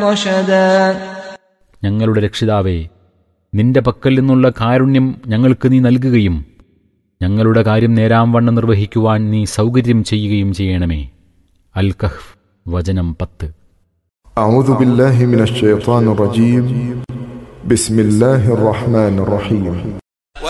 رشدا ഞങ്ങളുടെ രക്ഷിതാവേ, നിന്റെ പക്കൽ നിന്നുള്ള കാരുണ്യം ഞങ്ങൾക്ക് നീ നൽകുകയും ഞങ്ങളുടെ കാര്യം നേരാംവണ്ണം നിർവഹിക്കുവാൻ നീ സൗകര്യം ചെയ്യുകയും ചെയ്യണമേ. അൽ കഹ്ഫ് വചനം 10. أعوذ بالله من الشيطان الرجيم بسم الله الرحمن الرحيم